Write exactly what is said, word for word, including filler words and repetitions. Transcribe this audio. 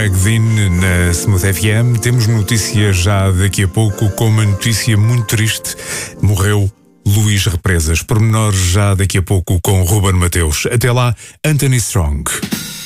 Magazine na Smooth F M. Temos notícia já daqui a pouco, com uma notícia muito triste. Morreu Luís Represas. Pormenores já daqui a pouco com Ruben Mateus. Até lá, Anthony Strong.